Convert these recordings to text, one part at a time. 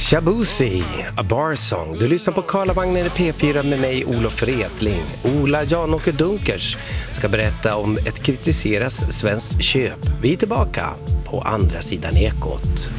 Shabuzi, A Bar Song. Du lyssnar på Karlavagnen i P4 med mig, Olof Retling. Ola Jan-Åke Dunkers ska berätta om ett kritiseras svenskt köp. Vi är tillbaka på andra sidan ekot.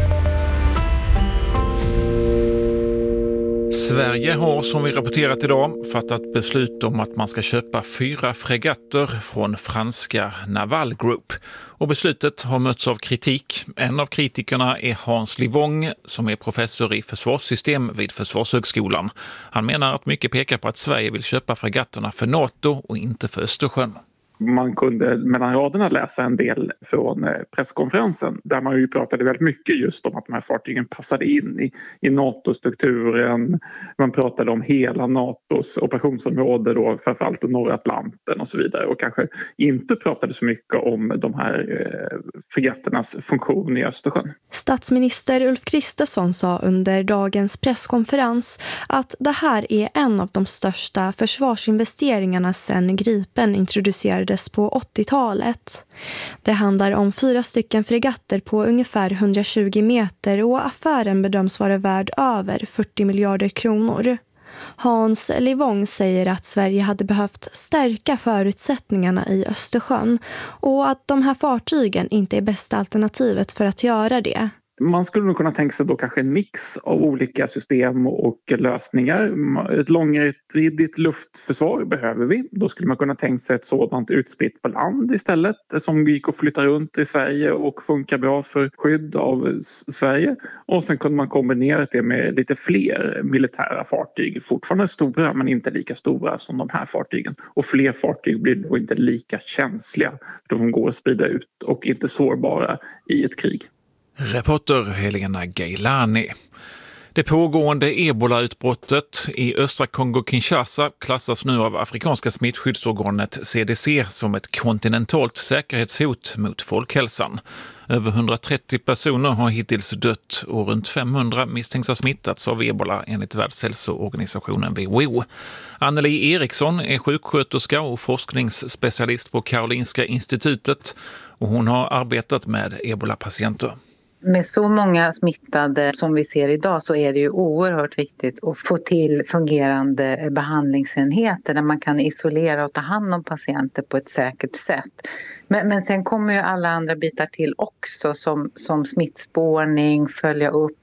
Sverige har, som vi rapporterat idag, fattat beslut om att man ska köpa 4 fregatter från franska Naval Group. Och beslutet har mötts av kritik. En av kritikerna är Hans Livong, som är professor i försvarssystem vid Försvarshögskolan. Han menar att mycket pekar på att Sverige vill köpa fregatterna för NATO och inte för Östersjön. Man kunde mellan raderna läsa en del från presskonferensen där man ju pratade väldigt mycket just om att de här fartygen passade in i NATO-strukturen. Man pratade om hela NATOs operationsområde då, framförallt norra Atlanten och så vidare, och kanske inte pratade så mycket om de här fregatternas funktion i Östersjön. Statsminister Ulf Kristersson sa under dagens presskonferens att det här är en av de största försvarsinvesteringarna sedan Gripen introducerades på 80-talet. Det handlar om 4 stycken fregatter på ungefär 120 meter och affären bedöms vara värd över 40 miljarder kronor. Hans Livong säger att Sverige hade behövt stärka förutsättningarna i Östersjön och att de här fartygen inte är bästa alternativet för att göra det. Man skulle nog kunna tänka sig då kanske en mix av olika system och lösningar. Ett långräckviddigt luftförsvar behöver vi. Då skulle man kunna tänka sig ett sådant utspritt på land istället, som gick att flytta runt i Sverige och funkar bra för skydd av Sverige. Och sen kunde man kombinera det med lite fler militära fartyg. Fortfarande stora men inte lika stora som de här fartygen. Och fler fartyg blir då inte lika känsliga för de går att sprida ut och inte sårbara i ett krig. Reporter Helena Gailani. Det pågående Ebola-utbrottet i östra Kongo-Kinshasa klassas nu av afrikanska smittskyddsorganet CDC som ett kontinentalt säkerhetshot mot folkhälsan. Över 130 personer har hittills dött och runt 500 misstänks ha smittats av Ebola enligt Världshälsoorganisationen WHO. Anneli Eriksson är sjuksköterska och forskningsspecialist på Karolinska institutet och hon har arbetat med Ebola-patienter. Med så många smittade som vi ser idag så är det ju oerhört viktigt att få till fungerande behandlingsenheter där man kan isolera och ta hand om patienter på ett säkert sätt. Men sen kommer ju alla andra bitar till också som smittspårning, följa upp,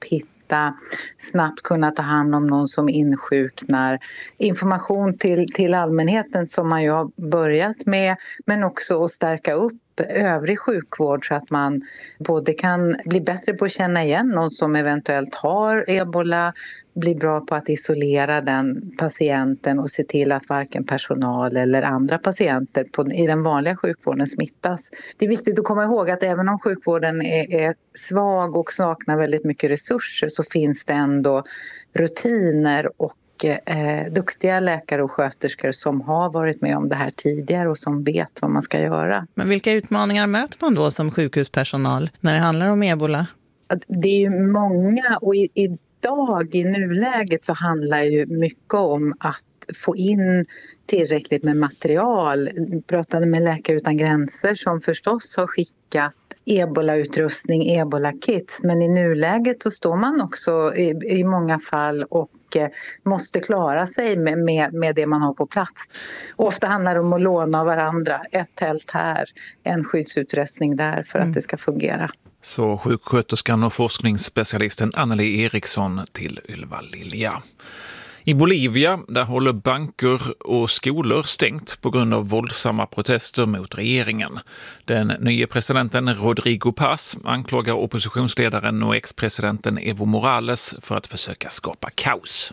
snabbt kunna ta hand om någon som insjuknar. Information till allmänheten som man ju har börjat med, men också att stärka upp övrig sjukvård så att man både kan bli bättre på att känna igen någon som eventuellt har Ebola, bli bra på att isolera den patienten och se till att varken personal eller andra patienter i den vanliga sjukvården smittas. Det är viktigt att komma ihåg att även om sjukvården är svag och saknar väldigt mycket resurser så finns det ändå rutiner och duktiga läkare och sköterskor som har varit med om det här tidigare och som vet vad man ska göra. Men vilka utmaningar möter man då som sjukhuspersonal när det handlar om Ebola? Det är ju många och idag i nuläget så handlar ju mycket om att få in tillräckligt med material. Jag pratade med Läkare utan gränser som förstås har skickat Ebola-utrustning, Ebola-kits. Men i nuläget så står man också i många fall och måste klara sig med det man har på plats. Och ofta handlar det om att låna av varandra. Ett tält här, en skyddsutrustning där för att det ska fungera. Så sjuksköterskan och forskningsspecialisten Anneli Eriksson till Ylva Lilja. I Bolivia där håller banker och skolor stängt på grund av våldsamma protester mot regeringen. Den nya presidenten Rodrigo Paz anklagar oppositionsledaren och ex-presidenten Evo Morales för att försöka skapa kaos.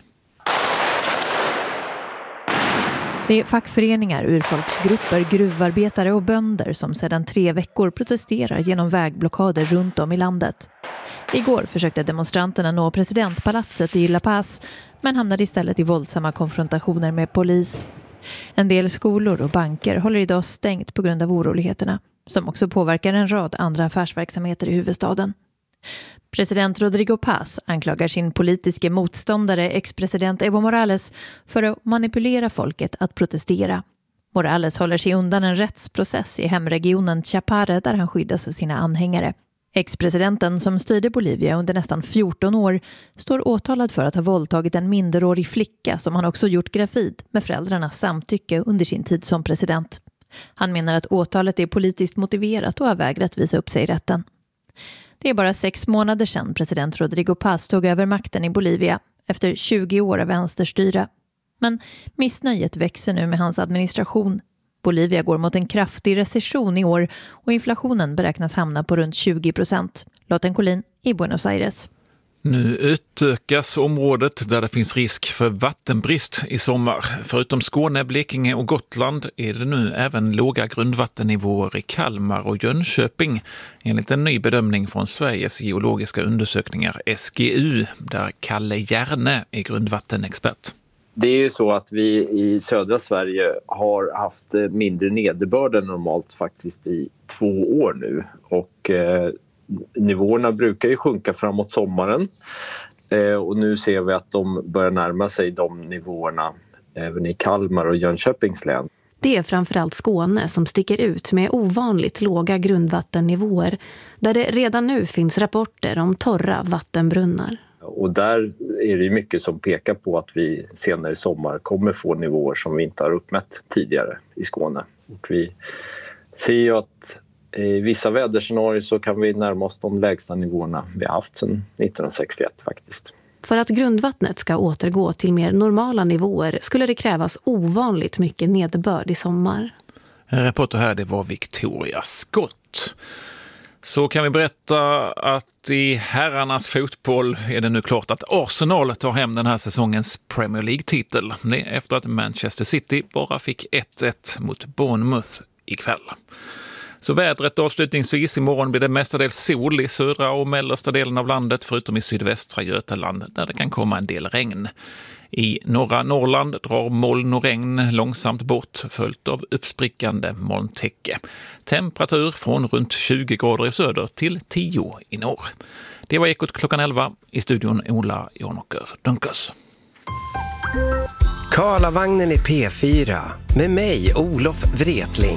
Det är fackföreningar, urfolksgrupper, gruvarbetare och bönder som sedan 3 veckor protesterar genom vägblockader runt om i landet. Igår försökte demonstranterna nå presidentpalatset i La Paz men hamnade istället i våldsamma konfrontationer med polis. En del skolor och banker håller idag stängt på grund av oroligheterna som också påverkar en rad andra affärsverksamheter i huvudstaden. President Rodrigo Paz anklagar sin politiska motståndare ex-president Evo Morales för att manipulera folket att protestera. Morales håller sig undan en rättsprocess i hemregionen Chapare där han skyddas av sina anhängare. Ex-presidenten som styrde Bolivia under nästan 14 år står åtalad för att ha våldtagit en minderårig flicka som han också gjort gravid med föräldrarnas samtycke under sin tid som president. Han menar att åtalet är politiskt motiverat och har vägrat visa upp sig i rätten. Det är bara 6 månader sedan president Rodrigo Paz tog över makten i Bolivia efter 20 år av vänsterstyre. Men missnöjet växer nu med hans administration. Bolivia går mot en kraftig recession i år och inflationen beräknas hamna på runt 20%. Lotten Collin i Buenos Aires. Nu utökas området där det finns risk för vattenbrist i sommar. Förutom Skåne, Blekinge och Gotland är det nu även låga grundvattennivåer i Kalmar och Jönköping. Enligt en ny bedömning från Sveriges geologiska undersökningar SGU, där Kalle Järne är grundvattenexpert. Det är ju så att vi i södra Sverige har haft mindre nederbörd än normalt faktiskt i 2 år nu. Och nivåerna brukar ju sjunka framåt sommaren. Och nu ser vi att de börjar närma sig de nivåerna även i Kalmar och Jönköpings län. Det är framförallt Skåne som sticker ut med ovanligt låga grundvattennivåer där det redan nu finns rapporter om torra vattenbrunnar. Och där är det mycket som pekar på att vi senare i sommar kommer få nivåer som vi inte har uppmätt tidigare i Skåne. Och vi ser ju att i vissa väderscenarier så kan vi närma oss de lägsta nivåerna vi har haft sedan 1961 faktiskt. För att grundvattnet ska återgå till mer normala nivåer skulle det krävas ovanligt mycket nederbörd i sommar. En reporter här, det var Victoria Scott. Så kan vi berätta att i herrarnas fotboll är det nu klart att Arsenal tar hem den här säsongens Premier League-titel. Det är efter att Manchester City bara fick 1-1 mot Bournemouth ikväll. Så vädret avslutningsvis, imorgon blir det mestadels sol i södra och mellersta delen av landet förutom i sydvästra Götaland där det kan komma en del regn. I norra Norrland drar moln och regn långsamt bort följt av uppsprickande molntäcke. Temperatur från runt 20 grader i söder till 10 i norr. Det var Ekot klockan 11 i studion Ola Janåker Dunkers. Karlavagnen i P4 med mig Olof Wretling.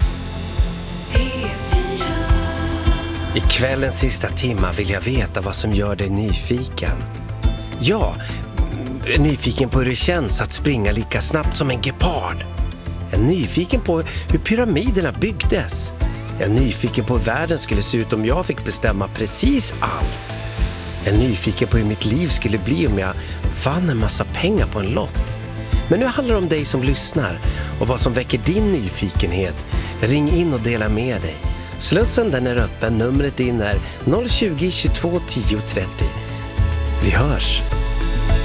I kvällens sista timma vill jag veta vad som gör dig nyfiken. Ja, nyfiken på hur det känns att springa lika snabbt som en gepard. Jag är nyfiken på hur pyramiderna byggdes. Jag är nyfiken på hur världen skulle se ut om jag fick bestämma precis allt. Jag är nyfiken på hur mitt liv skulle bli om jag vann en massa pengar på en lott. Men nu handlar det om dig som lyssnar och vad som väcker din nyfikenhet. Ring in och dela med dig. Slussen den är öppen, numret in är 020 22 10 30. Vi hörs!